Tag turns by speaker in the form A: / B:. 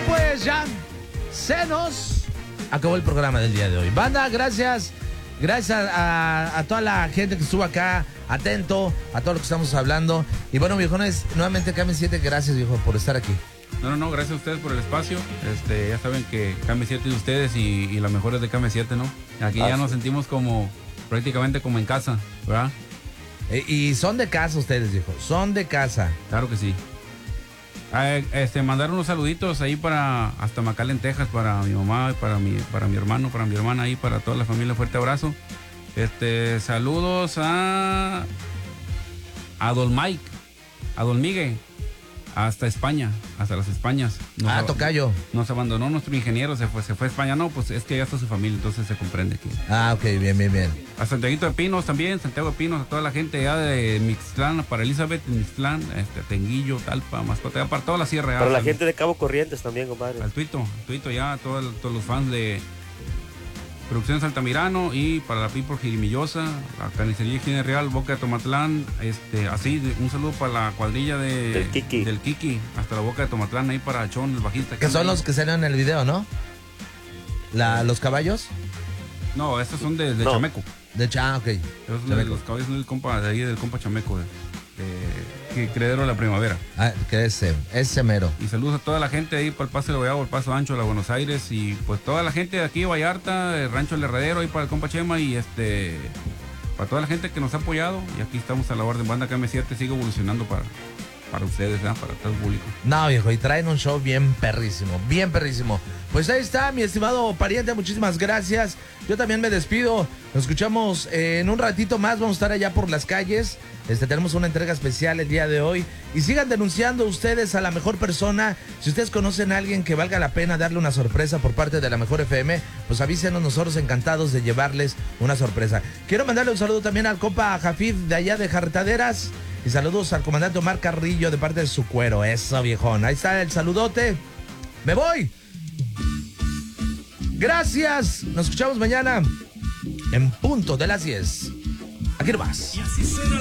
A: pues ya se nos acabó el programa del día de hoy. Banda, gracias. Gracias a toda la gente que estuvo acá, atento a todo lo que estamos hablando. Y bueno, viejones, nuevamente KM7, gracias, viejo, por estar aquí.
B: No, gracias a ustedes por el espacio. Ya saben que KM7 es de ustedes y la mejor es de KM7, ¿no? Aquí ya nos sentimos como prácticamente como en casa, ¿verdad?
A: Y son de casa ustedes, viejo, son de casa.
B: Claro que sí. Mandar unos saluditos ahí hasta McAllen, Texas, para mi mamá, para mi hermano, para mi hermana ahí, para toda la familia, fuerte abrazo. Saludos a Don Mike, a Don Miguel, hasta España, hasta las Españas.
A: Tocayo.
B: Nos abandonó nuestro ingeniero, se fue a España. No, pues es que ya está su familia, entonces se comprende que...
A: Ok, bien.
B: A Santiaguito de Pinos también, Santiago de Pinos, a toda la gente allá de Mixtlán, para Elizabeth, Mixtlán, Tenguillo, Talpa, Mascota, para toda la sierra.
C: Para la gente de Cabo Corrientes también, compadre.
B: Al Tuito ya, todos los fans de Producciones Altamirano, y para la Pipo Jirimillosa, la Carnicería Higiene Real, Boca de Tomatlán, un saludo para la cuadrilla del Kiki, hasta la Boca de Tomatlán, ahí para Chon, el bajista.
A: Que son los que salen en el video, ¿no? ¿Los caballos?
B: No, estos son de Chameco.
A: Ok.
B: Esos son de los caballos del compa, de ahí del compa Chameco, que Credero de la Primavera.
A: Que ese mero.
B: Y saludos a toda la gente ahí para el Paso de Guayabo, el Paso Ancho, la Buenos Aires, y pues toda la gente de aquí, Vallarta, el Rancho El Herradero, ahí para el compa Chema, y para toda la gente que nos ha apoyado, y aquí estamos a la orden. Banda KM7 sigue evolucionando para ustedes, ¿verdad? Para todo el público.
A: No, viejo, y traen un show bien perrísimo. Pues ahí está, mi estimado pariente, muchísimas gracias. Yo también me despido. Nos escuchamos en un ratito más. Vamos a estar allá por las calles. Tenemos una entrega especial el día de hoy. Y sigan denunciando ustedes a la mejor persona. Si ustedes conocen a alguien que valga la pena darle una sorpresa por parte de la Mejor FM, pues avísenos, nosotros encantados de llevarles una sorpresa. Quiero mandarle un saludo también al compa Jafid de allá de Jartaderas. Y saludos al comandante Omar Carrillo de parte de su cuero. Eso, viejón. Ahí está el saludote. Me voy. Gracias. Nos escuchamos mañana en punto de las 10. Aquí nomás.